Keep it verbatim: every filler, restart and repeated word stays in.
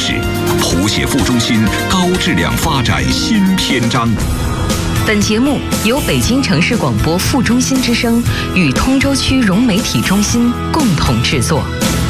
事，谱写副中心高质量发展新篇章。 本节目由北京城市广播副中心之声与通州区融媒体中心共同制作。